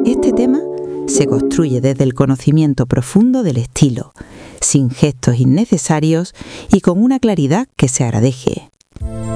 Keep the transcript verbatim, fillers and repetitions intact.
Este tema se construye desde el conocimiento profundo del estilo, sin gestos innecesarios y con una claridad que se agradece.